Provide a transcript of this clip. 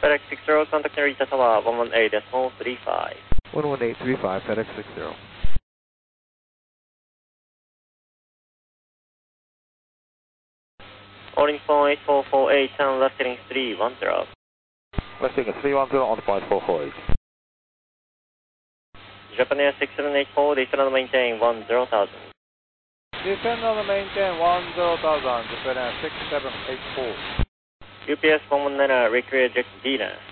FedEx 60, contact Narita Tower 118.35. 11835, FedEx 60. Holding phone 8448, and left heading 310. Left heading 310 on the point 448. Japan Air 6784, descend on maintain 10,000. Descend on the maintain 10,000, Japan Air 6784. UPS 119, recreate Jack Dina.